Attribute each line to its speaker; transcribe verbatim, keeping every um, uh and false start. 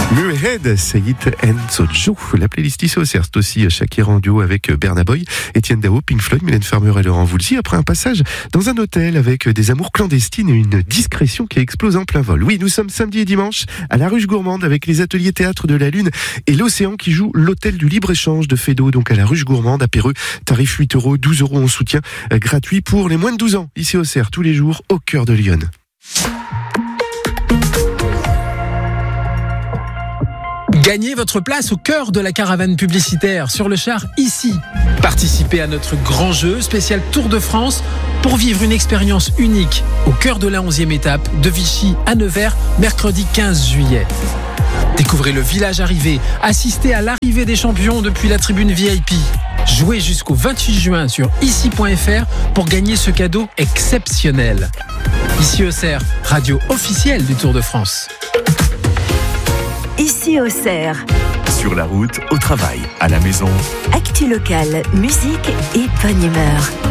Speaker 1: Muehead, Sayit Ensojo. La playlist ici au C E R, c'est aussi Shakira en duo avec Burna Boy, Étienne Dao, Pink Floyd, Mylène Farmer et Laurent Voulzy. Après un passage dans un hôtel avec des amours clandestines et une discrétion qui explose en plein vol. Oui, nous sommes samedi et dimanche à la Ruche Gourmande avec les ateliers théâtre de la Lune et l'Océan qui joue l'hôtel du libre-échange de Fédot, donc à la Ruche Gourmande, à Péreux. Tarif huit euros, douze euros en soutien euh, gratuit pour les moins de douze ans. Ici au C E R, tous les jours, au cœur de Lyon.
Speaker 2: Gagnez votre place au cœur de la caravane publicitaire sur le char ici. Participez à notre grand jeu spécial Tour de France pour vivre une expérience unique au cœur de la onzième étape de Vichy à Nevers, mercredi quinze juillet. Découvrez le village arrivé, assistez à l'arrivée des champions depuis la tribune V I P. Jouez jusqu'au vingt-huit juin sur ici point f r pour gagner ce cadeau exceptionnel. Ici au C E R, radio officielle du Tour de France.
Speaker 3: Ici au C E R.
Speaker 4: Sur la route, au travail, à la maison.
Speaker 3: Actu locale, musique et bonne humeur.